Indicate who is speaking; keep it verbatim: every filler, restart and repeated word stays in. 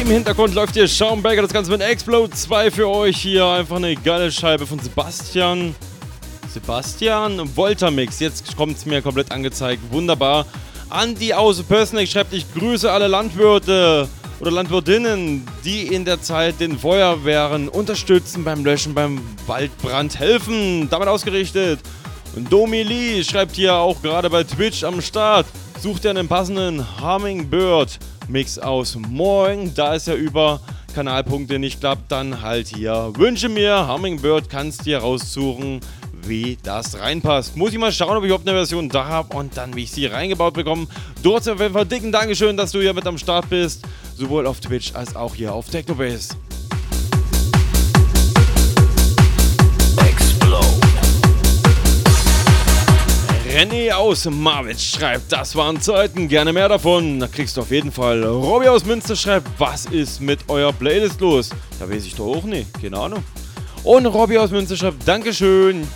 Speaker 1: Im Hintergrund läuft hier Schaumberger, das Ganze mit Explode zwei für euch hier. Einfach eine geile Scheibe von Sebastian. Sebastian Voltamix, jetzt kommt es mir komplett angezeigt. Wunderbar. Andi aus Pössneck schreibt, ich grüße alle Landwirte oder Landwirtinnen, die in der Zeit den Feuerwehren unterstützen, beim Löschen, beim Waldbrand helfen. Damit ausgerichtet. Und Domi Lee schreibt hier auch gerade bei Twitch am Start. Sucht ihr einen passenden Hummingbird Mix aus. Morgen, da es ja über Kanalpunkte nicht klappt, dann halt hier. Wünsche mir, Hummingbird kannst dir raussuchen, wie das reinpasst. Muss ich mal schauen, ob ich überhaupt eine Version da habe und dann, wie ich sie reingebaut bekomme. Du hast auf jeden Fall dicken Dankeschön, dass du hier mit am Start bist. Sowohl auf Twitch als auch hier auf Technobase. René aus Marwitz schreibt, das waren Zeiten, gerne mehr davon. Da kriegst du auf jeden Fall. Robby aus Münster schreibt, was ist mit eurer Playlist los? Da weiß ich doch auch nicht, keine Ahnung. Und Robby aus Münster schreibt, Dankeschön,